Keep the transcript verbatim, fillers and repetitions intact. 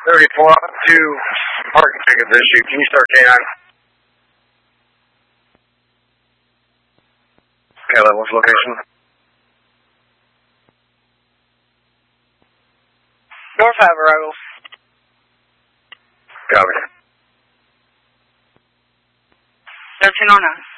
thirty-four, two parking tickets issued. Can you start K nine? Caleb, what's the location? North five arrivals. Copy. thirteen oh nine.